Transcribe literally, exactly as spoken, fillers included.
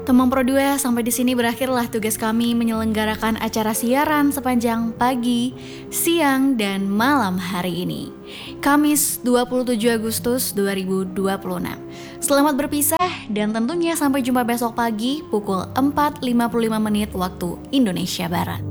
Teman Pro dua, sampai di sini berakhirlah tugas kami menyelenggarakan acara siaran sepanjang pagi, siang, dan malam hari ini. Kamis dua puluh tujuh Agustus dua ribu dua puluh enam. Selamat berpisah dan tentunya sampai jumpa besok pagi pukul empat lima puluh lima menit waktu Indonesia Barat.